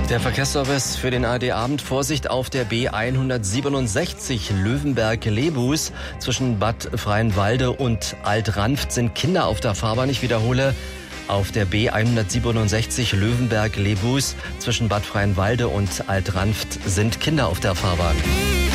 Der Verkehrsservice für den ARD-Abend. Vorsicht auf der B167 Löwenberg-Lebus. Zwischen Bad Freienwalde und Alt-Ranft sind Kinder auf der Fahrbahn. Ich wiederhole, auf der B167 Löwenberg-Lebus zwischen Bad Freienwalde und Alt-Ranft sind Kinder auf der Fahrbahn.